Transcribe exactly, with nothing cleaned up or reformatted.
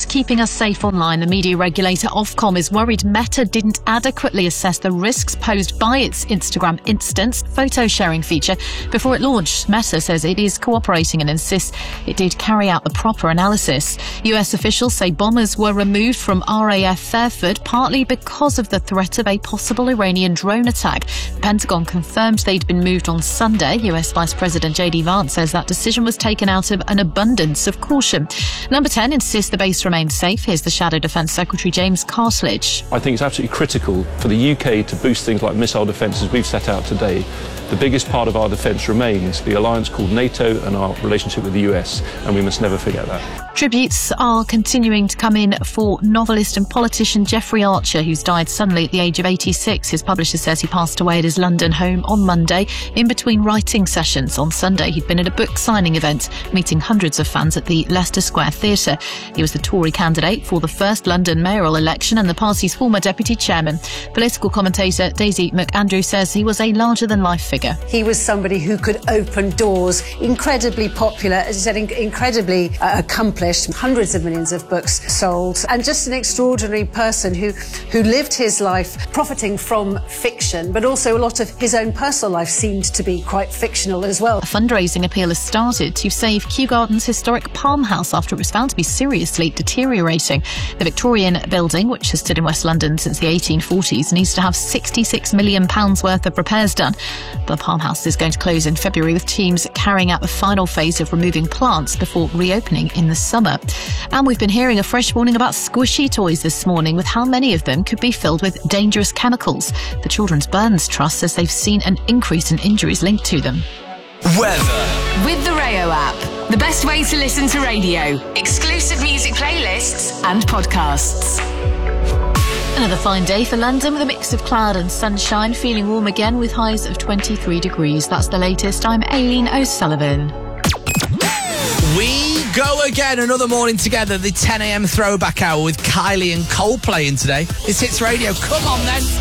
keeping us safe online. The media regulator Ofcom is worried Meta didn't adequately assess the risks posed by its Instagram Instant photo sharing feature before it launched. Meta says it is cooperating and insists it did carry out the proper analysis. U S officials say bombers were removed from R A F Fairford partly because of the threat of a possible Iranian drone attack. The Pentagon confirmed they'd been moved on Sunday. U S Vice President J D Vance says that decision was taken out of an abundance of caution. Number ten insists the base remains safe. Here's the Shadow Defence Secretary James Cartledge. I think it's absolutely critical for the U K to boost things like missile defence as we've set out today. The biggest part of our defence remains the alliance called NATO and our relationship with the U S, and we must never forget that. Tributes are continuing to come in for novelist and politician Jeffrey Archer, who's died suddenly at the age of eighty-six. His publisher says he passed away at his London home on Monday in between writing sessions. On Sunday, he'd been at a book signing event, meeting hundreds of fans at the Leicester Square Theatre. He was the Tory candidate for the first London mayoral election and the party's former deputy chairman. Political commentator Daisy McAndrew says he was a larger-than-life figure. He was somebody who could open doors, incredibly popular, as I said, in- incredibly uh, accomplished, hundreds of millions of books sold, and just an extraordinary person who, who lived his life profiting from fiction, but also a lot of his own personal life seemed to be quite fictional as well. A fundraising appeal has started to save Kew Gardens' historic Palm House after it was found to be seriously deteriorating. The Victorian building, which has stood in West London since the eighteen forties, needs to have sixty-six million pounds worth of repairs done. The Palm House is going to close in February, with teams carrying out the final phase of removing plants before reopening in the summer. And we've been hearing a fresh warning about squishy toys this morning, with how many of them could be filled with dangerous chemicals. The Children's Burns Trust says they've seen an increase in injuries linked to them. Weather. With the Rayo app, the best way to listen to radio, exclusive music playlists and podcasts. Another fine day for London with a mix of cloud and sunshine, feeling warm again with highs of twenty-three degrees. That's the latest. I'm Aileen O'Sullivan. We go again, another morning together, the ten a.m. throwback hour with Kylie and Cole playing today. It's Hits Radio. Come on then.